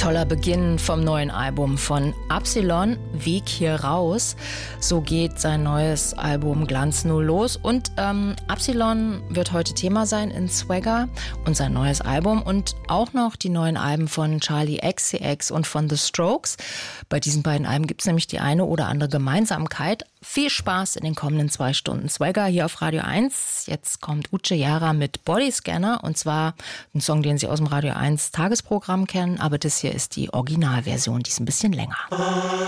Toller Beginn vom neuen Album von Absilon, Weg hier raus. So geht sein neues Album Glanz nur los. Und Absilon wird heute Thema sein in Swagger und sein neues Album und auch noch die neuen Alben von Charli XCX und von The Strokes. Bei diesen beiden Alben gibt es nämlich die eine oder andere Gemeinsamkeit. Viel Spaß in den kommenden 2 Stunden Swagger hier auf Radio 1. Jetzt kommt Uche Jara mit Bodyscanner und zwar ein Song, den Sie aus dem Radio 1 Tagesprogramm kennen, aber das hier ist die Originalversion, die ist ein bisschen länger.